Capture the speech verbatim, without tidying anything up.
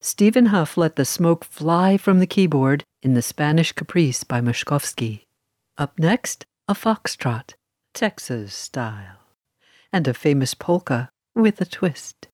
Stephen Huff let the smoke fly from the keyboard in the Spanish Caprice by Moshkovsky. Up next, a foxtrot, Texas style, and a famous polka with a twist.